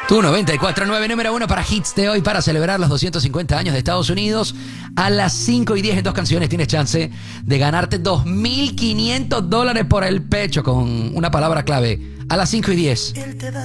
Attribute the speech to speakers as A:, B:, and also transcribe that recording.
A: Tu 94.9, número 1 para hits de hoy, para celebrar los 250 años de Estados Unidos. A las 5:10 en 2 canciones tienes chance de ganarte $2.500 por el pecho con una palabra clave. A las 5:10.